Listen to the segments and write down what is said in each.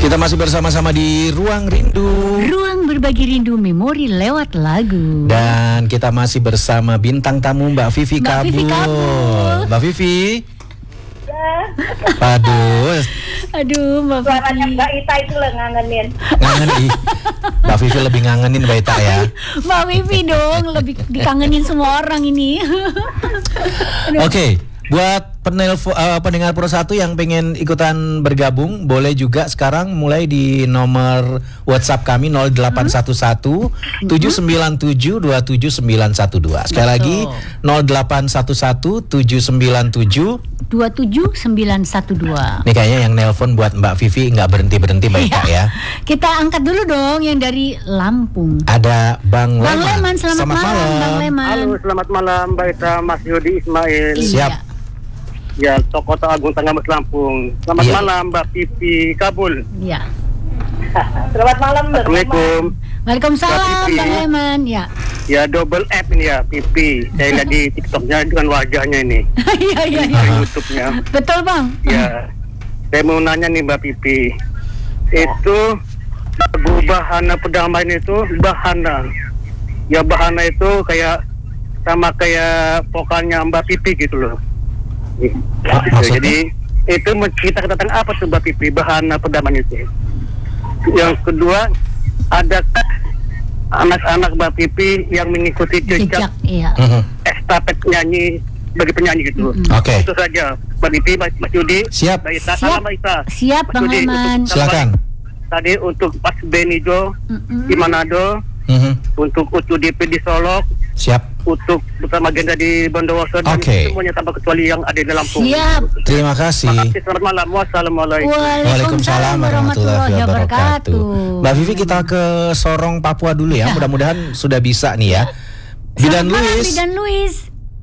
Kita masih bersama-sama di Ruang Rindu. Ruang berbagi rindu memori lewat lagu. Dan kita masih bersama bintang tamu Mbak Vivi Kabul. Mbak Vivi. Ya. Aduh, Mbak Suaranya Vivi. Mbak Ita itu lah ngangenin. Ngangenin. Mbak Vivi lebih ngangenin Mbak Ita ya. Mbak Vivi dong, lebih dikangenin semua orang ini. Oke, buat pendengar Pro 1 yang pengen ikutan bergabung, boleh juga sekarang mulai di nomor WhatsApp kami 0811 797 27912. Sekali lagi 0811 797 27912. Ini kayaknya yang nelpon buat Mbak Vivi nggak berhenti-berhenti Mbak Ika ya. Kita angkat dulu dong yang dari Lampung. Ada Bang Leman, selamat malam Bang Leman. Halo, selamat malam Mbak Ita, Mas Yudi Ismail. Siap. Ya, Tokoh Agung Tengah Mas Lampung. Selamat malam Mbak Vivi Kabul. Iya. Selamat malam Mbak. Assalamualaikum. Waalaikumsalam Mbak Bang Vivi. Leman. Ya. Ya, double F ini ya, Vivi. Saya lihat di TikToknya dengan wajahnya ini. Iya. Di YouTube-nya. Betul Bang. Ya, saya mau nanya nih Mbak Vivi. Itu lagu Bahana Perdamaian itu bahana. Ya, bahana itu kayak sama kayak vokalnya Mbak Vivi gitu loh. Maksudnya? Jadi itu menceritakan tentang apa tuh Mbak Pipi, Bahana Perdamaian itu. Yang kedua, adakah anak-anak Mbak Pipi yang mengikuti jejak Iya. estafet nyanyi bagi penyanyi gitu? Oke. Itu saja Mbak Pipi, Mas Yudi. Siap. Mbak Ita, Siap. Mbak Ita. Siap Bang Yudi, Leman. untuk- Silakan. Tadi untuk Pas Benido di Manado, untuk Ucu DP di Solok, Siap. untuk bersama agenda di Bondowoso dan Oke. semuanya tanpa kecuali yang ada di Lampung. Siap. Terima kasih. Makasih, selamat malam. Wassalamualaikum. Waalaikumsalam warahmatullahi wabarakatuh. Mbak Vivi, kita ke Sorong Papua dulu ya. Mudah-mudahan sudah bisa nih ya. Bidan Luis. Bidan Luis.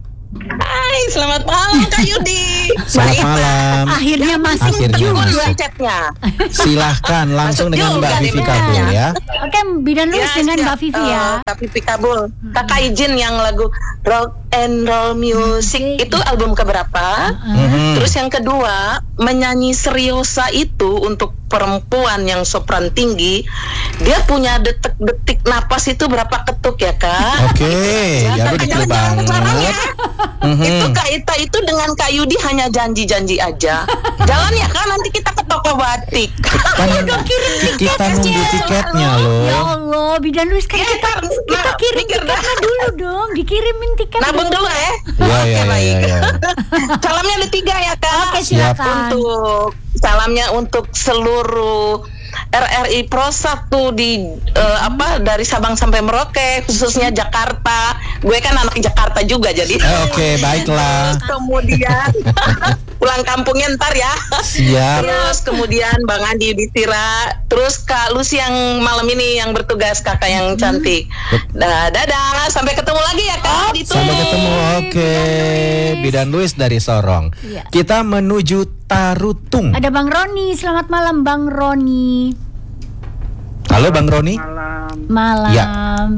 Hai, selamat malam Kak Yudi. Selamat malam. Akhirnya masuk Akhirnya juga. masuk. chatnya. Silahkan langsung Masuk dengan juga Mbak nih Vivi memangnya. Kabul ya. Oke, Bidan Luis dengan siap. Mbak Vivi ya. Kak Vivi Kabul. Kakak izin yang lagu Rock and Roll Music itu album keberapa? Terus yang kedua, menyanyi seriosa itu untuk perempuan yang sopran tinggi, dia punya detik-detik napas itu berapa ketuk ya Kak? Oke, ya aku detail banget. Itu Kak Ita itu dengan Kak Yudi hanya janji-janji aja. Jalan ya Kak, nanti kita ke toko batik. Kan kita nunggu tiketnya Ya loh. Allah, Bidan Luis kan kita kirim mikir dah. tiketnya dulu dong, dikirimin tiket. Nabung dulu ya. Iya, baik. iya. Salamnya ada 3 ya Kak. Oke, silakan. Salamnya untuk seluruh RRI Pro 1 di dari Sabang sampai Merauke, khususnya Jakarta. Gue kan anak Jakarta juga jadi. Oke, baiklah. Kemudian pulang kampungnya ntar ya. Siap. Terus kemudian Bang Andi Yudhistira, terus Kak Lucy yang malam ini yang bertugas, kakak yang cantik. Dadah, sampai ketemu lagi ya Kak. Sampai ketemu. Oke, Bidan Luis dari Sorong. Iya. Kita menuju Tarutung. Ada Bang Roni, selamat malam Bang Roni. Halo Bang Roni. Malam. Ya.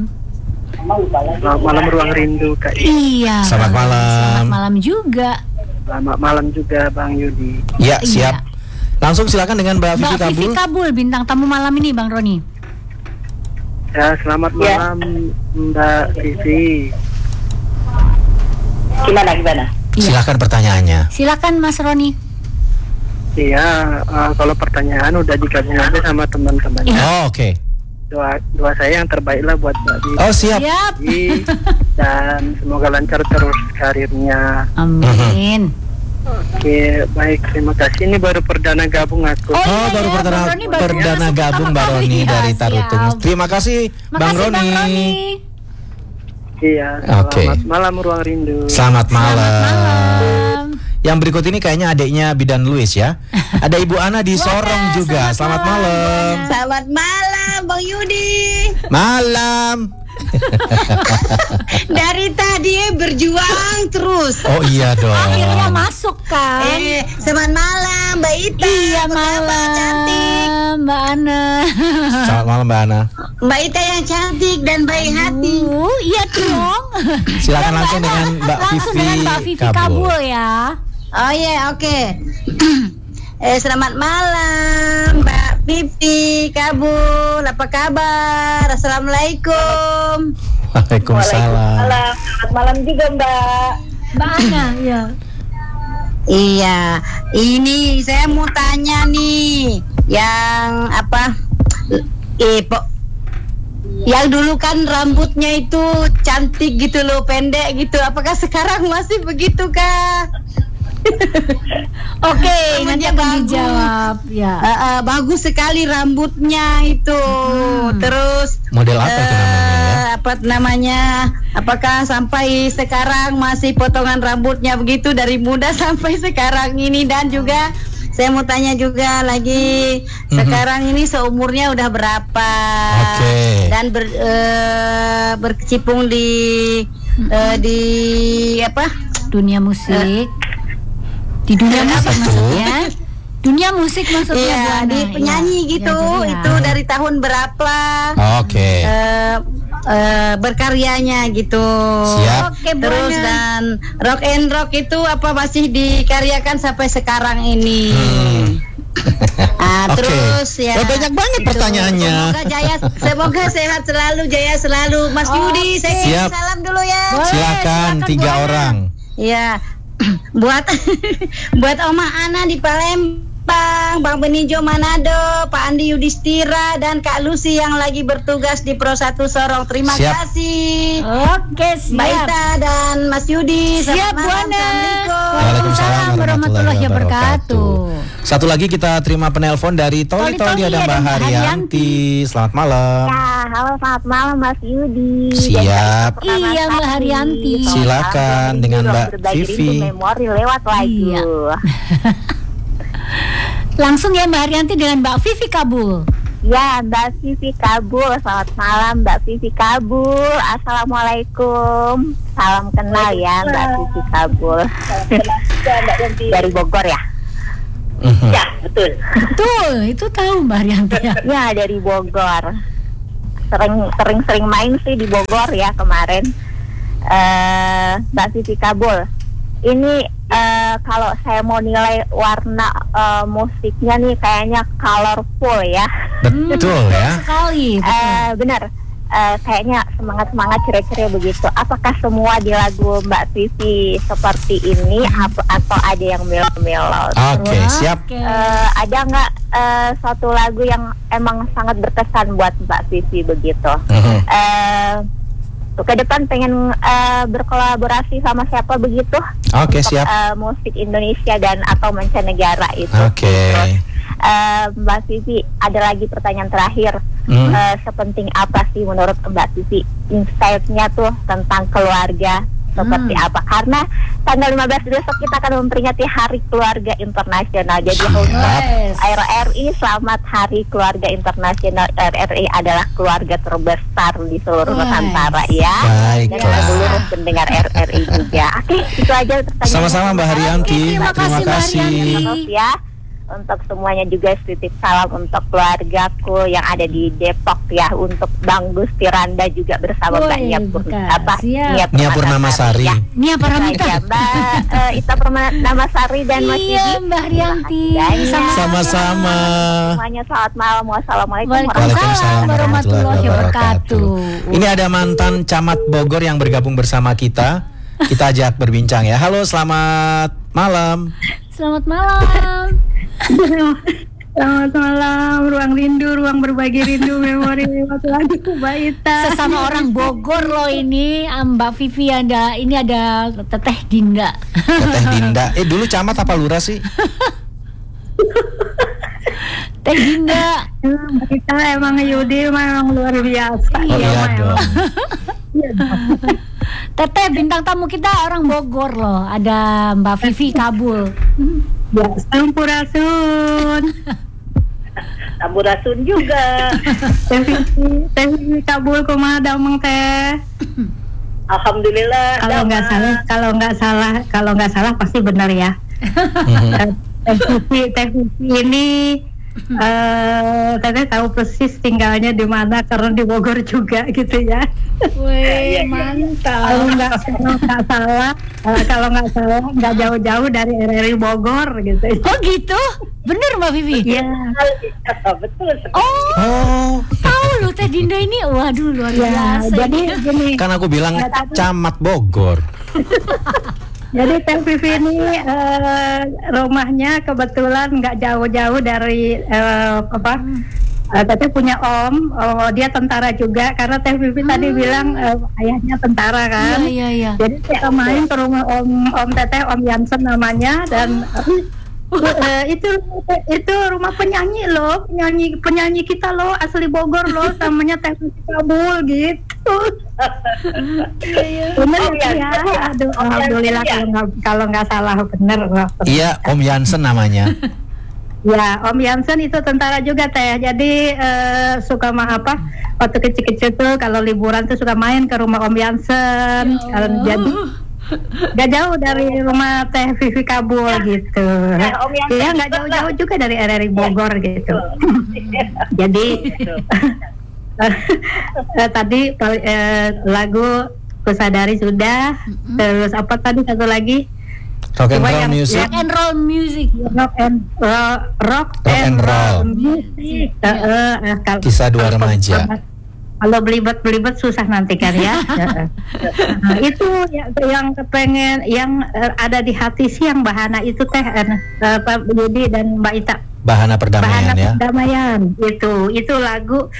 Selamat malam Ruang Rindu Kak. Iya. Selamat Bang. malam. Selamat malam juga. Selamat malam juga Bang Yudi. Ya, siap. Langsung silakan dengan Mbak Vivi Mbak Vivi Kabul. Kabul, bintang tamu malam ini Bang Roni. Ya, selamat malam Mbak Vivi. Gimana? Iya. Silakan pertanyaannya. Silakan Mas Roni. Iya, kalau pertanyaan udah dikasih aja sama teman-teman. Oh, oke. Doa saya yang terbaik lah buat Mbak Vivi. Oh, siap. Siap. Dan semoga lancar terus karirnya. Amin. Oke, baik, terima kasih. Ini baru perdana gabung aku. Oh, Oh, iya, baru ya, perdana, Bang Roni baru perdana masuk gabung pertama Mbak kali. Roni Ya, dari Tarutung. siap. Terima kasih Bang Makasih Bang Roni. Iya, Oke. selamat malam Ruang Rindu. Selamat malam. Selamat malam. Yang berikut ini kayaknya adiknya Bidan Luis ya. Ada Ibu Ana di Sorong juga. Selamat malam. Selamat malam Bang Yudi. Malam. Dari tadi berjuang terus. Oh iya dong. Akhirnya masuk kan? Selamat malam Mbak Ita. Iya Apa kabar, cantik. malam Mbak Ana. Selamat malam Mbak Ana. Mbak Ita yang cantik dan baik hati. Iya dong. Silakan langsung dengan Mbak Langsung Vivi dengan Mbak Vivi Kabul ya. Oh iya, oke. Selamat malam Mbak Mbak Vivi Kabul, apa kabar? Assalamualaikum. Waalaikumsalam. Selamat malam juga Mbak. Mbak Ana, ya. Iya, ini saya mau tanya nih, yang apa? Yang dulu kan rambutnya itu cantik gitu loh, pendek gitu. Apakah sekarang masih begitu kah? Oke, nanti Rambutnya akan bagus. dijawab. Ya. Bagus sekali rambutnya itu. Terus Model apa itu namanya ya? apa namanya? Apakah sampai sekarang masih potongan rambutnya begitu dari muda sampai sekarang ini? Dan juga saya mau tanya juga lagi, sekarang ini seumurnya udah berapa? Oke. Dan berkecimpung di apa? Dunia musik. Di dunia musik Betul. maksudnya. Dunia musik maksudnya. Bu Iya, Ana. di penyanyi Iya. gitu. Ya, jadi ya. Itu dari tahun berapa? Oke. Berkaryanya gitu. Siap. Oke, Bu Terus Ana. dan rock and rock itu apa masih dikaryakan sampai sekarang ini? Oke. Terus ya. Oh, banyak banget pertanyaannya. Semoga sehat selalu, jaya selalu. Mas Yudi, saya kirim Siap. salam dulu ya. Boleh, Silakan Bu 3 Ana. orang. Ya. buat Oma Ana di Palembang, Bang Benijo Manado, Pak Andi Yudhistira dan Kak Lucy yang lagi bertugas di Pro 1 Sorong. Terima Siap. kasih. Oke, Mbak siap. Ita dan Mas Yudi. Siap, Bu Selamat malam. Ana. Assalamualaikum. Waalaikumsalam warahmatullahi wabarakatuh. wabarakatuh. Satu lagi kita terima penelpon dari Toli Toli ada Mbak Haryanti. Selamat malam. Halo selamat malam Mas Yudi. Siap. Iya, Mbak Haryanti. Silakan dengan Mbak Vivi. Memori lewat lagu. Iya. Langsung ya Mbak Haryanti dengan Mbak Vivi Kabul. Ya, Mbak Vivi Kabul. Selamat malam Mbak Vivi Kabul. Assalamualaikum. Salam kenal ya Mbak Vivi Kabul. Dari Bogor ya? Mhm. Ya, betul. Betul, itu tahu Mbak Haryanti ya. Ya, dari Bogor. Sering main sih di Bogor ya kemarin. Mbak Vivi Kabul. Ini kalau saya mau nilai warna musiknya nih kayaknya colorful ya. Betul ya. Sekali. Betul. Benar. Kayaknya semangat ceria-ceria begitu. Apakah semua di lagu Mbak Vivi seperti ini atau ada yang melo-melo? Oke, siap. Oke. Ada nggak suatu lagu yang emang sangat berkesan buat Mbak Vivi begitu? Mhm. Ke depan pengen berkolaborasi sama siapa begitu? Oke, Untuk, siap. musik Indonesia dan atau mancanegara itu. Oke. Terus, Mbak Vivi, ada lagi pertanyaan terakhir. Sepenting apa sih menurut Mbak Vivi insight-nya tuh tentang keluarga seperti apa? Karena tanggal 15 besok kita akan memperingati Hari Keluarga Internasional. Jadi untuk RRI, selamat Hari Keluarga Internasional. RRI adalah keluarga terbesar di seluruh Nusantara ya. Dan Baiklah. seluruh pendengar RRI juga. Oke, itu aja pertanyaan. Sama-sama Mbak Haryanti. Terima kasih, Mbak Haryanti. Terus ya, untuk semuanya juga titip salam untuk keluargaku yang ada di Depok ya, untuk Bang Gusti Randa juga bersama Woi, Mbak Nia bukan. Siap. Nia Purnamasari. ya. Nia Paramita. Saja, Mbak Ita Purnamasari dan Mas Iya, Yudi. Mbak Haryanti. Sama-sama. Semuanya selamat malam. Wassalamualaikum Waalaikumsalam warahmatullahi wabarakatuh. Ini ada mantan camat Bogor yang bergabung bersama kita. Kita ajak berbincang ya. Halo, selamat malam. Selamat malam. Selamat malam, ruang rindu, ruang berbagi rindu, memori lewat lagu Mbak Ita. Sesama orang Bogor loh ini, Mbak Vivi ada, ini ada Teteh Dinda. Teteh Dinda. Dulu camat apa lurah sih? Teh Dinda. Mbak Ita emang Yudi memang luar biasa. Oh iya dong. Teteh bintang tamu kita orang Bogor loh. Ada Mbak Vivi Kabul. Ya, Sampurasun. Sampurasun juga. Teh Vivi Kabul kumaha damang teh. Alhamdulillah. Kalau nggak salah pasti benar ya. Teh Vivi ini Teteh tahu persis tinggalnya di mana karena di Bogor juga gitu ya. Wih, mantap. Kalau nggak salah nggak jauh-jauh dari RRI Bogor gitu. Oh gitu, bener Mbak Vivi? Iya. Betul. Oh, tahu loh Teh Dinda ini, waduh luar Ya, biasa. jadi gini. Kan aku bilang camat Bogor. Jadi Teh Vivi ini rumahnya kebetulan nggak jauh-jauh dari Teteh punya om, dia tentara juga karena Teh Vivi tadi bilang ayahnya tentara kan. Iya. Jadi kita main ke rumah om Teteh, Om Yansen namanya, dan itu rumah penyanyi loh, penyanyi kita loh, asli Bogor loh, namanya Teh Vivi Kabul gitu. Bener ya? Aduh, alhamdulillah kalau nggak salah bener. Iya, Om Yansen namanya. Ya, Om Yansen itu tentara juga Teh. Jadi suka waktu kecil-kecil tuh kalau liburan tuh suka main ke rumah Om Yansen. Jadi gak jauh dari rumah Teh Vivi Kabul gitu. Iya, nggak jauh-jauh juga dari RRI Bogor gitu. Jadi tadi lagu Kusadari sudah. Terus apa tadi satu lagi? Rock and roll music. Rock and roll music. Rock and roll music. Kisah dua remaja. Kalau belibet susah nanti kan ya. Nah, itu yang kepengen, yang ada di hati sih yang Bahana itu Teh Pak Yudi dan Mbak Ita. Bahana Perdamaian ya. Perdamaian itu lagu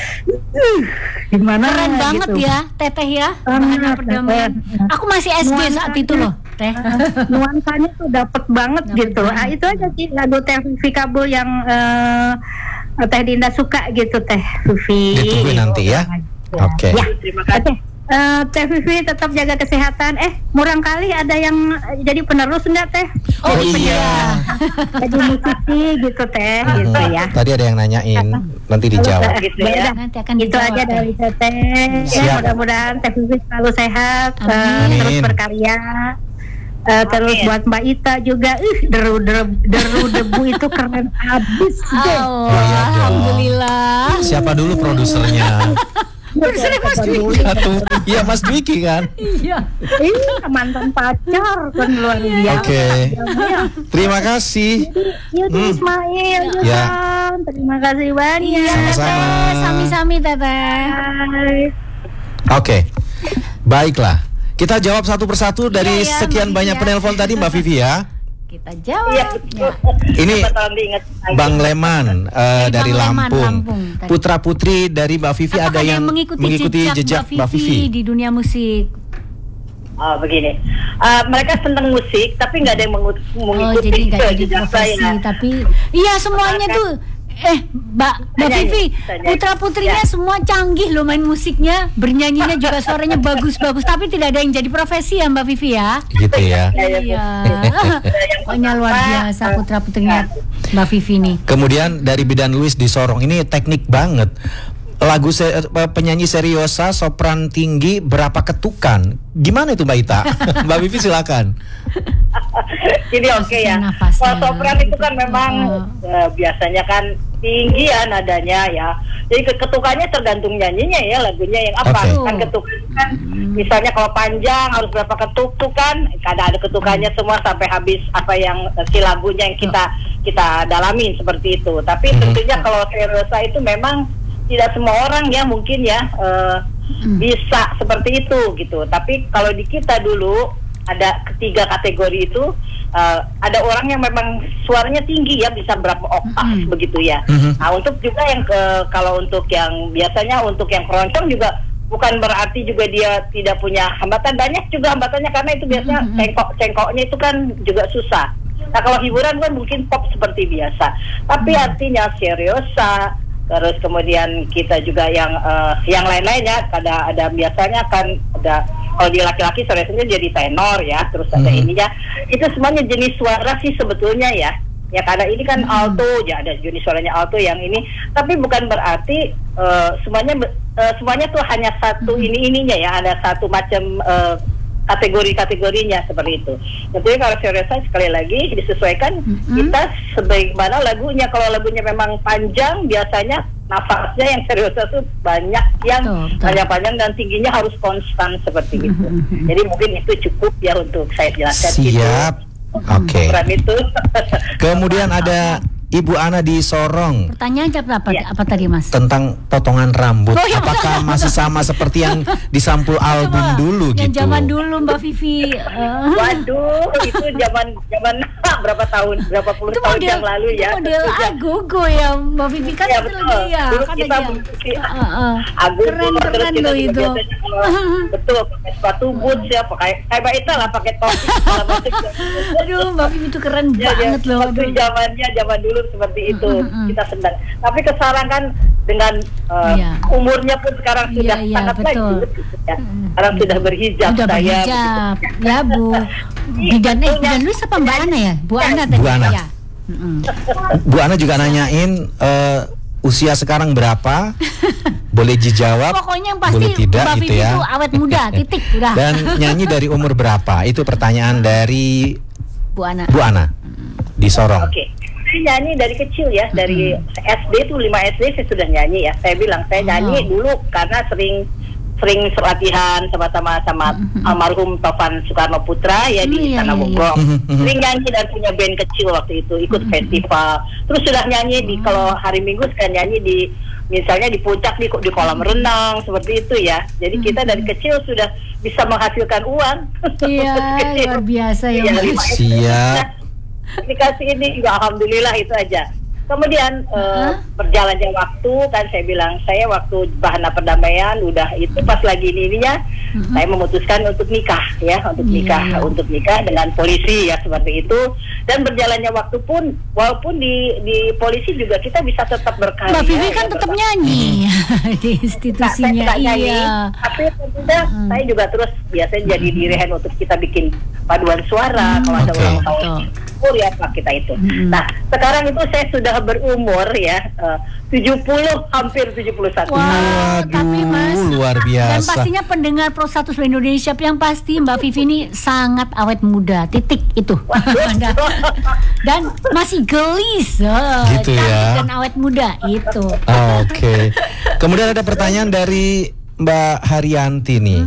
gimana? Keren banget gitu. Ya Teteh ya. Bahana Perdamaian. Aku masih SD saat itu loh Teh. Nuansanya tuh dapet banget gitu. Itu aja sih lagu Teh Vivi Kabul yang Teh Dinda suka gitu Teh Vivi. Ditunggu nanti ya. Oke. Ya, terima kasih. Teh Vivi tetap jaga kesehatan. Murang kali ada yang jadi penerus enggak Teh? Oh iya. Jadi musisi gitu Teh, gitu ya. Tadi ada yang nanyain, nanti dijawab. Gitu ya. Nanti akan Itu dijawab, aja dari Teteh. Ya, mudah-mudahan Teh Vivi selalu sehat, terus berkarya. Terus buat Mbak Ita juga, deru debu itu keren abis deh. Alhamdulillah. Siapa dulu produsernya? Produsernya Mas Dwiki. Iya Mas Dwiki kan. Iya. Mantan pacar kan luar biasa. Oke. Terima kasih. Yudi Ismail, Ya. terima kasih banyak. Iya, Sama-sama. Teteh. Sami-sami Teteh. Hai. Oke. Baiklah. Kita jawab satu persatu dari Iya, sekian Mbak banyak Vivi ya. penelpon tadi Mbak Vivi ya. Kita jawab. Ya. Ini Bang Leman dari Bang Leman, Lampung. tadi. Putra putri dari Mbak Vivi Apakah ada yang mengikuti jejak Mbak Vivi di dunia musik? Oh begini, mereka senang musik tapi nggak ada yang mengikuti. Jadi nggak jadi jejak profesi, saya. tapi iya semuanya tuh. Mbak Vivi, putra putrinya semua canggih loh main musiknya, bernyanyinya juga suaranya bagus-bagus, tapi tidak ada yang jadi profesi ya Mbak Vivi ya. Gitu ya. Iya. Pokoknya luar biasa putra putrinya Mbak Vivi nih. Kemudian dari Bidan Luis di Sorong, ini teknik banget. Lagu penyanyi seriosa sopran tinggi berapa ketukan? Gimana itu Mbak Ita? Mbak Vivi silakan. Jadi oke ya. Kalau sopran itu kan memang biasanya kan tinggi ya nadanya ya. Jadi ketukannya tergantung nyanyinya ya, lagunya yang apa. Kan ketukan kan misalnya kalau panjang harus berapa ketuk kan, kadang ada ketukannya semua sampai habis apa yang si lagunya yang kita dalamin seperti itu. Tapi tentunya kalau seriosa itu memang tidak semua orang ya mungkin ya bisa seperti itu gitu. Tapi kalau di kita dulu ada ketiga kategori itu, ada orang yang memang suaranya tinggi ya, bisa berapa oktav begitu ya. Nah untuk juga yang kalau untuk yang biasanya untuk yang keroncong juga bukan berarti juga dia tidak punya hambatan, banyak juga hambatannya karena itu biasanya cengkoknya itu kan juga susah. Nah kalau hiburan kan mungkin pop seperti biasa, tapi artinya seriosa. Terus kemudian kita juga yang lain-lainnya ada biasanya kan ada, kalau di laki-laki seriusnya jadi tenor ya, terus ada ininya, itu semuanya jenis suara sih sebetulnya ya karena ini kan alto ya, ada jenis suaranya alto yang ini, tapi bukan berarti semuanya tuh hanya satu ininya ya, ada satu macam kategori-kategorinya seperti itu. Tentunya kalau seriosa sekali lagi disesuaikan kita sebagaimana lagunya. Kalau lagunya memang panjang, biasanya nafasnya yang seriosa tuh banyak yang panjang-panjang dan tingginya harus konstan seperti itu. Jadi mungkin itu cukup ya untuk saya jelaskan. Siap. Oke. Itu. Kemudian ada Ibu Ana di Sorong. Pertanyaan apa tadi, Mas? Tentang potongan rambut. Apakah masih sama seperti yang di sampul album dulu yang gitu? Zaman dulu Mbak Vivi. Waduh, itu zaman berapa tahun? Berapa puluh tahun yang lalu ya? Model Agogo ya Mbak Vivi kan ya, itu lagi ya. Dulu Kan kita Agogo. Keren loh itu. Betul, pakai sepatu boots ya, pakai kayak Mbak Ita lah, pakai topi. Aduh, Mbak Vivi itu keren banget loh. Zaman dulu seperti itu kita senang. Tapi sekarang kan dengan umurnya pun sekarang sudah sangat lanjut. Ya. Sekarang sudah berhijab. Sudah berhijab, ya Bu. Bidan Luis apa Mbak Ana ya? Bu Ana tadi. Bu Ana. Ya. Bu Ana juga nanyain usia sekarang berapa? Boleh dijawab. Pokoknya yang pasti boleh tidak Mbak gitu Vivi ya. itu awet muda, titik udah. Dan nyanyi dari umur berapa? Itu pertanyaan dari Bu Ana. Bu Ana di Sorong. Oke. Saya nyanyi dari kecil ya, dari SD tuh 5 SD saya sudah nyanyi ya. Saya bilang saya nyanyi dulu karena sering latihan sama almarhum Taufan Soekarno Putra ya di Istana Bogor. Sering nyanyi dan punya band kecil waktu itu, ikut festival. Terus sudah nyanyi di kalau hari Minggu saya nyanyi di misalnya di puncak di kolam renang seperti itu ya. Jadi kita dari kecil sudah bisa menghasilkan uang. Iya, luar biasa ya. Siap. Aplikasi ini juga alhamdulillah itu aja. Kemudian berjalannya waktu kan saya bilang saya waktu Bahana Perdamaian udah itu pas lagi ininya saya memutuskan untuk nikah ya, untuk nikah dengan polisi ya seperti itu. Dan berjalannya waktu pun walaupun di polisi juga kita bisa tetap berkarya. Mbak Vivi kan tetap nyanyi di institusinya. Iya. Tapi tentunya saya juga terus biasanya jadi direhen untuk kita bikin paduan suara kalau ada ulang tahun ya Pak kita itu. Nah sekarang itu saya sudah berumur ya 70 hampir 71 tahun. Tapi Mas luar biasa. Dan pastinya pendengar Pro 100 Indonesia yang pasti Mbak Vivi ini sangat awet muda. Titik itu. Dan masih gelis. Gitu ya. Dan awet muda itu. Oke. Kemudian ada pertanyaan dari Mbak Haryanti nih.